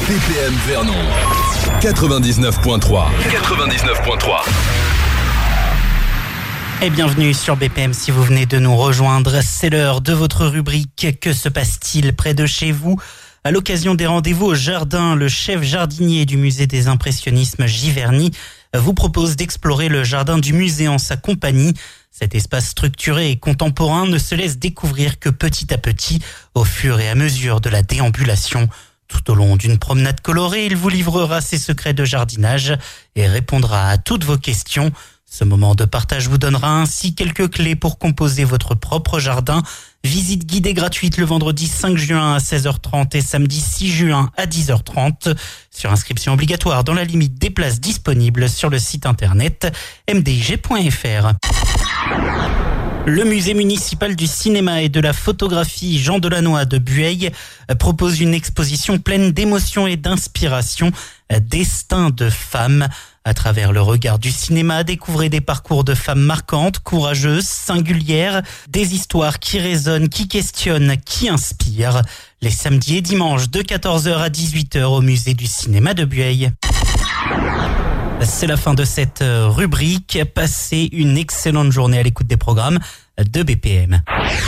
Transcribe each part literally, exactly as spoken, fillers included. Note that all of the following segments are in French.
B P M Vernon quatre-vingt-dix-neuf point trois. quatre-vingt-dix-neuf point trois. Et bienvenue sur B P M si vous venez de nous rejoindre. C'est l'heure de votre rubrique. Que se passe-t-il près de chez vous ? À l'occasion des rendez-vous au jardin, le chef jardinier du musée des impressionnismes Giverny vous propose d'explorer le jardin du musée en sa compagnie. Cet espace structuré et contemporain ne se laisse découvrir que petit à petit, au fur et à mesure de la déambulation. Tout au long d'une promenade colorée, il vous livrera ses secrets de jardinage et répondra à toutes vos questions. Ce moment de partage vous donnera ainsi quelques clés pour composer votre propre jardin. Visite guidée gratuite le vendredi cinq juin à seize heures trente et samedi six juin à dix heures trente. Sur inscription obligatoire dans la limite des places disponibles sur le site internet m d i g point f r. Le musée municipal du cinéma et de la photographie Jean Delannoy de Bueil propose une exposition pleine d'émotions et d'inspiration, Destin de femmes. À travers le regard du cinéma, découvrez des parcours de femmes marquantes, courageuses, singulières, des histoires qui résonnent, qui questionnent, qui inspirent. Les samedis et dimanches de quatorze heures à dix-huit heures au musée du cinéma de Bueil. C'est la fin de cette rubrique. Passez une excellente journée à l'écoute des programmes de B P M.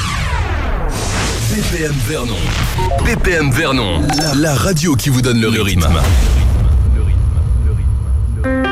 B P M Vernon. B P M Vernon, la radio qui vous donne le rythme.